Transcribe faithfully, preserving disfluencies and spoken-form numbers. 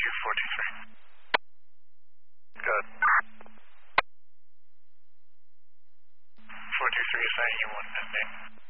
you, four two three. Good. four two three, assigning you one ending.